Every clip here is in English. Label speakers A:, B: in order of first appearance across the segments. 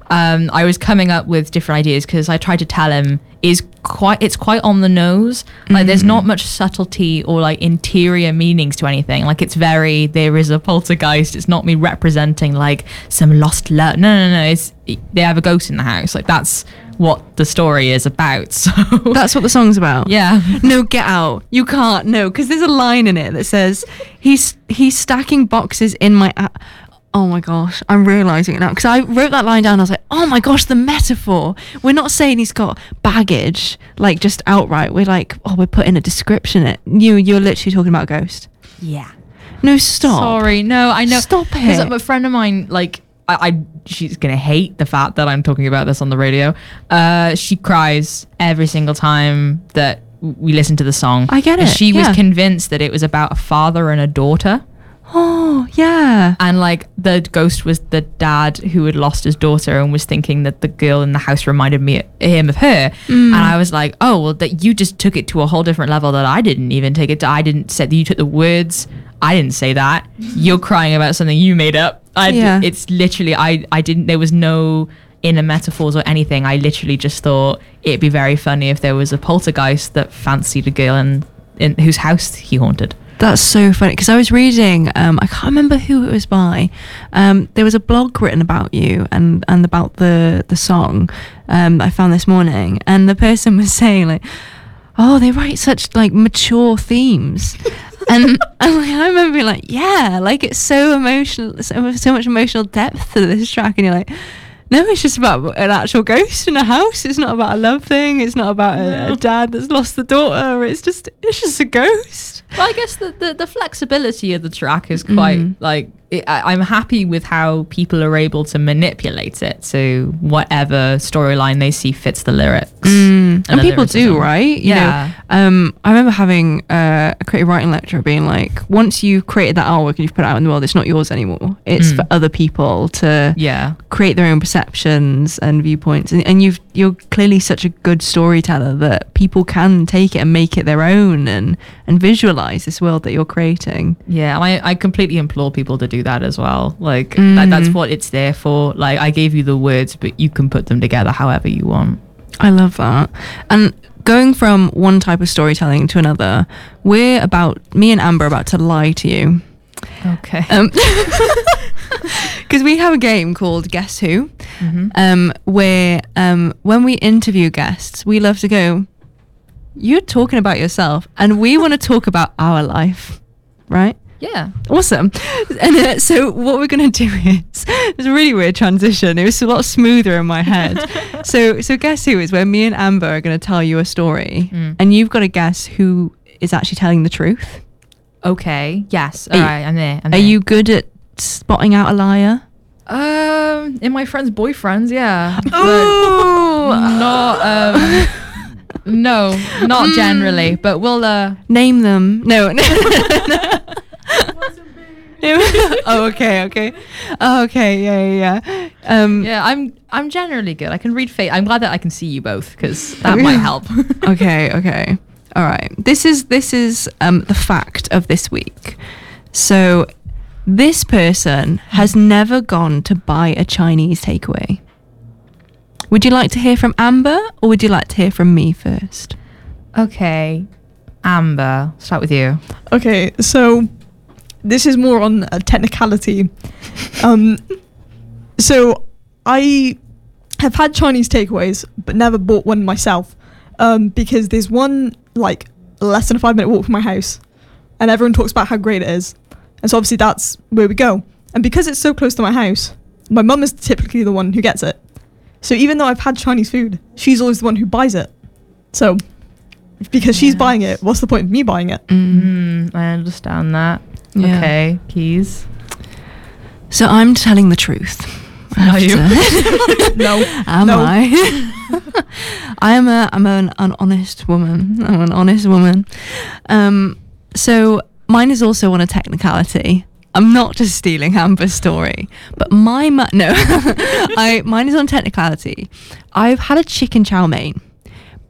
A: I was coming up with different ideas because I tried to tell him it's quite on the nose. Like there's not much subtlety or like interior meanings to anything. Like it's very, there is a poltergeist. It's not me representing like some lost love. No. It's, they have a ghost in the house. Like that's what the story is about. So
B: that's what the song's about.
A: Yeah.
B: No, get out. You can't. No, because there's a line in it that says he's stacking boxes in my. Oh my gosh, I'm realising it now because I wrote that line down. I was like, oh my gosh, the metaphor. We're not saying he's got baggage, like just outright. We're like, oh, we're putting a description in it. You're literally talking about a ghost.
A: Yeah.
B: No, stop.
A: Sorry, no, I know.
B: Stop it.
A: Because a friend of mine, like, she's gonna hate the fact that I'm talking about this on the radio. She cries every single time that we listen to the song.
B: I get it.
A: She was convinced that it was about a father and a daughter.
B: Oh, yeah.
A: And like the ghost was the dad who had lost his daughter and was thinking that the girl in the house reminded him of her. And I was like, oh, well, that you just took it to a whole different level that I didn't even take it to. I didn't say that you took the words. I didn't say that. You're crying about something you made up. It's literally, I didn't, there was no inner metaphors or anything. I literally just thought it'd be very funny if there was a poltergeist that fancied a girl in whose house he haunted.
B: That's so funny because I was reading, I can't remember who it was by. There was a blog written about you and about the song I found this morning, and the person was saying like, oh, they write such like mature themes. and like, I remember being like, yeah, like it's so emotional, so much emotional depth to this track, and you're like, no, it's just about an actual ghost in a house. It's not about a love thing. It's not about a dad that's lost the daughter. It's just a ghost.
A: Well, I guess the flexibility of the track is quite like I'm happy with how people are able to manipulate it to whatever storyline they see fits the lyrics.
B: And people do, right?
A: Yeah.
B: You know, I remember having a creative writing lecturer being like, once you've created that artwork and you've put it out in the world, it's not yours anymore. It's for other people to create their own perceptions and viewpoints. And you're clearly such a good storyteller that people can take it and make it their own and visualize this world that you're creating.
A: Yeah, and I completely implore people to do that as well. Like that's what it's there for. Like I gave you the words, but you can put them together however you want.
B: I love that. And going from one type of storytelling to another, me and Amber are about to lie to you.
A: Okay.
B: Because we have a game called Guess Who, where when we interview guests, we love to go, you're talking about yourself and we want to talk about our life, right?
A: Yeah.
B: Awesome. And so what we're going to do is, it's a really weird transition. It was a lot smoother in my head. So Guess Who is where me and Amber are going to tell you a story and you've got to guess who is actually telling the truth.
A: Okay. Yes. All right. I'm there.
B: Are you good at spotting out a liar?
A: In my friends' boyfriends, yeah.
B: Oh,
A: not no, not generally, but we'll
B: name them. No. Oh, okay. Yeah.
A: Yeah, I'm generally good. I can read face. I'm glad that I can see you both because that might help.
B: Okay. All right. This is the fact of this week. So this person has never gone to buy a Chinese takeaway. Would you like to hear from Amber or would you like to hear from me first?
A: Okay, Amber, start with you.
C: Okay, so this is more on a technicality. So I have had Chinese takeaways, but never bought one myself, because there's one like less than a 5-minute walk from my house, and everyone talks about how great it is, and so obviously that's where we go. And because it's so close to my house, my mum is typically the one who gets it. So even though I've had Chinese food, she's always the one who buys it. So because she's buying it, what's the point of me buying it?
A: I understand that.
B: Yeah.
A: Okay, Keys.
B: So I'm telling the truth.
A: Are you?
C: No.
B: Am I? I'm an honest woman. I'm an honest woman. So mine is also on a technicality. I'm not just stealing Amber's story, but mine is on technicality. I've had a chicken chow mein,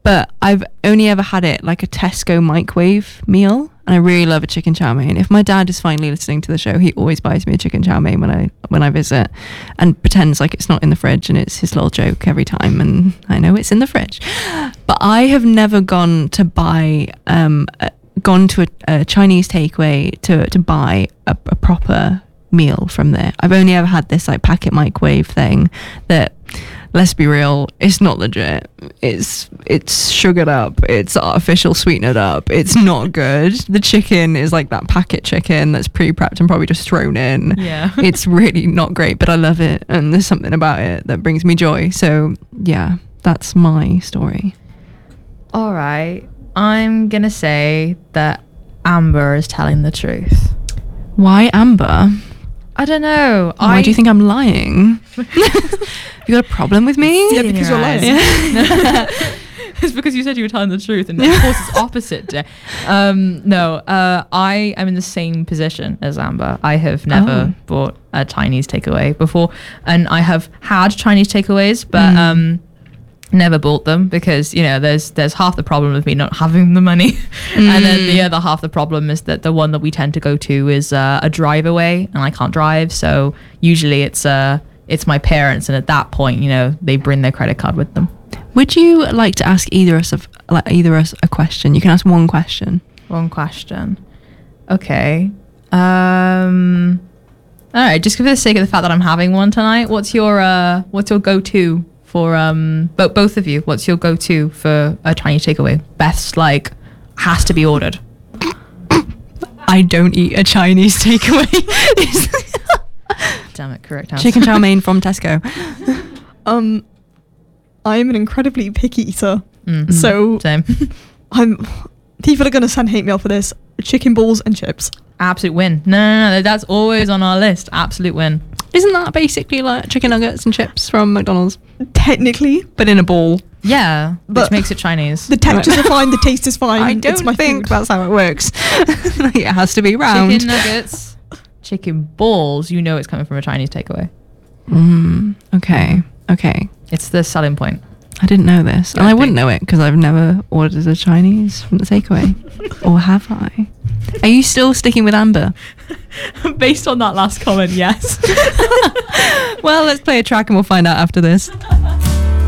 B: but I've only ever had it like a Tesco microwave meal, and I really love a chicken chow mein. If my dad is finally listening to the show, he always buys me a chicken chow mein when I visit, and pretends like it's not in the fridge, and it's his little joke every time, and I know it's in the fridge. But I have never gone to buy gone to a Chinese takeaway to buy a proper meal from there. I've only ever had this like packet microwave thing that, let's be real, it's not legit. It's sugared up, it's artificial sweetened up, it's not good. The chicken is like that packet chicken that's pre-prepped and probably just thrown in.
A: Yeah.
B: It's really not great, but I love it, and there's something about it that brings me joy. So yeah, that's my story.
A: All right. I'm going to say that Amber is telling the truth.
B: Why Amber?
A: I don't know.
B: Why do you think I'm lying? You got a problem with me?
C: Yeah, because you're lying.
A: It's because you said you were telling the truth, and of course it's opposite. No, I am in the same position as Amber. I have never bought a Chinese takeaway before, and I have had Chinese takeaways, but never bought them because, you know, there's half the problem with me not having the money, and then the other half the problem is that the one that we tend to go to is a drive away, and I can't drive, so usually it's my parents, and at that point, you know, they bring their credit card with them.
B: Would you like to ask either of us a question? You can ask one question.
A: One question. Okay. All right. Just for the sake of the fact that I'm having one tonight, what's your go-to for both of you? What's your go-to for a Chinese takeaway? Beth's like has to be ordered.
B: I don't eat a Chinese takeaway.
A: Damn it! Correct answer.
B: Chicken chow mein from Tesco.
C: I am an incredibly picky eater.
A: So same.
C: People are going to send hate mail for this. Chicken balls and chips.
A: Absolute win. No, that's always on our list. Absolute win.
B: Isn't that basically like chicken nuggets and chips from McDonald's?
C: Technically.
B: But in a ball.
A: Yeah,
C: But
A: which makes it Chinese.
C: The textures are fine, the taste is fine.
B: I don't
C: it's my
B: think
C: food.
B: that's how it works. It has to be round.
A: Chicken nuggets, chicken balls, you know it's coming from a Chinese takeaway.
B: Okay.
A: It's the selling point.
B: I didn't know this. And I wouldn't know it because I've never ordered a Chinese from the takeaway. Or have I? Are you still sticking with Amber?
A: Based on that last comment, yes.
B: Well, let's play a track and we'll find out after this.